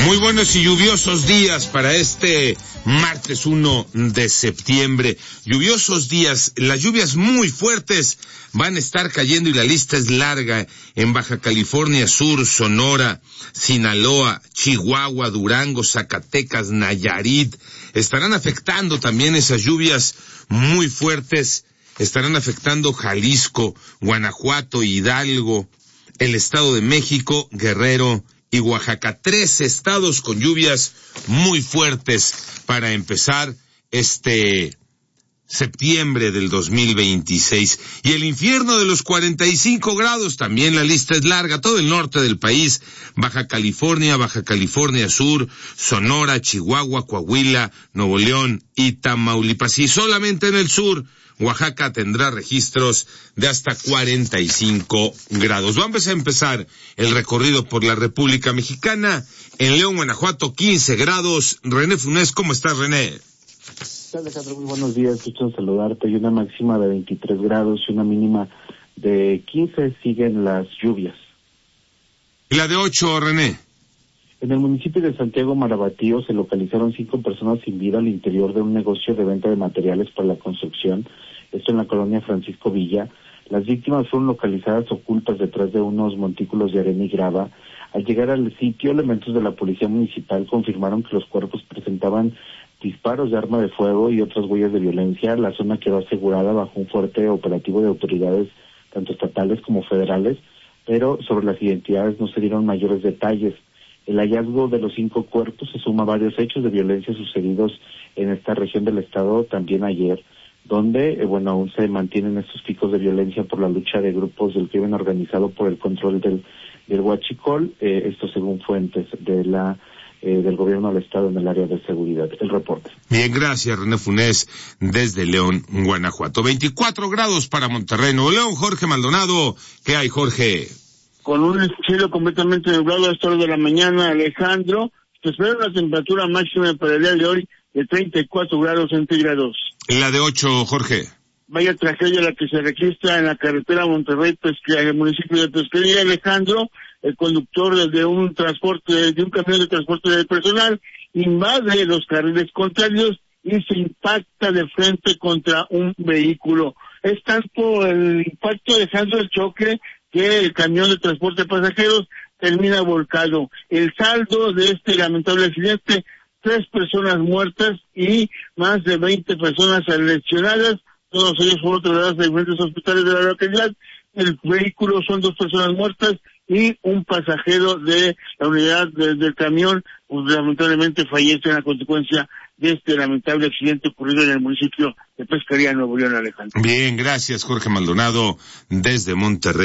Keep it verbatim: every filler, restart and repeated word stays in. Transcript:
Muy buenos y lluviosos días para este martes uno de septiembre. Lluviosos días, las lluvias muy fuertes van a estar cayendo y la lista es larga en Baja California Sur, Sonora, Sinaloa, Chihuahua, Durango, Zacatecas, Nayarit. Estarán afectando también esas lluvias muy fuertes, estarán afectando Jalisco, Guanajuato, Hidalgo, el Estado de México, Guerrero y Oaxaca. Tres estados con lluvias muy fuertes para empezar este septiembre del dos mil veintiséis. Y el infierno de los cuarenta y cinco grados, también la lista es larga, todo el norte del país, Baja California, Baja California Sur, Sonora, Chihuahua, Coahuila, Nuevo León y Tamaulipas. Y solamente en el sur, Oaxaca tendrá registros de hasta cuarenta y cinco grados. Vamos a empezar el recorrido por la República Mexicana. En León, Guanajuato, quince grados. René Funes, ¿cómo estás, René? Alejandro, muy buenos días, gusto en saludarte. Hay una máxima de veintitrés grados y una mínima de quince. Siguen las lluvias. ¿Y la de ocho, René? En el municipio de Santiago Marabatío se localizaron cinco personas sin vida al interior de un negocio de venta de materiales para la construcción, esto en la colonia Francisco Villa. Las víctimas fueron localizadas ocultas detrás de unos montículos de arena y grava. Al llegar al sitio, elementos de la policía municipal confirmaron que los cuerpos presentaban disparos de arma de fuego y otras huellas de violencia. La zona quedó asegurada bajo un fuerte operativo de autoridades, tanto estatales como federales, pero sobre las identidades no se dieron mayores detalles. El hallazgo de los cinco cuerpos se suma a varios hechos de violencia sucedidos en esta región del estado también ayer, donde, eh, bueno, aún se mantienen estos picos de violencia por la lucha de grupos del crimen organizado por el control del, del huachicol, eh, esto según fuentes de la eh, del gobierno del estado en el área de seguridad. El reporte. Bien, gracias, René Funes, desde León, Guanajuato. veinticuatro grados para Monterrey, Nuevo León. Jorge Maldonado, ¿qué hay, Jorge? Con un cielo completamente nublado a esta hora de la mañana, Alejandro, se espera una temperatura máxima para el día de hoy de treinta y cuatro grados centígrados. La de ocho, Jorge. Vaya tragedia la que se registra en la carretera Monterrey-Pesquería, en el municipio de Pesquería, Alejandro. El conductor de un transporte, de un camión de transporte de personal, invade los carriles contrarios y se impacta de frente contra un vehículo. Es tanto el impacto, Alejandro, el choque, que el camión de transporte de pasajeros termina volcado. El saldo de este lamentable accidente, tres personas muertas y más de veinte personas lesionadas, todos ellos fueron trasladados a diferentes hospitales de la localidad. El vehículo son dos personas muertas y un pasajero de la unidad de, del camión, pues, lamentablemente fallece a consecuencia de este lamentable accidente ocurrido en el municipio de Pesquería, Nuevo León, Alejandro. Bien, gracias, Jorge Maldonado, desde Monterrey.